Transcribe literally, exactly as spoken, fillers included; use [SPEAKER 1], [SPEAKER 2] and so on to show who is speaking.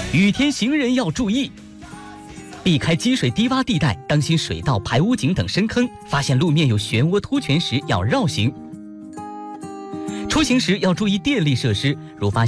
[SPEAKER 1] 雨天行人要注意，避开积水低洼地带，当心水道、排污井等深坑。发现路面有漩涡凸泉时要绕行。出行时要注意电力设施，如发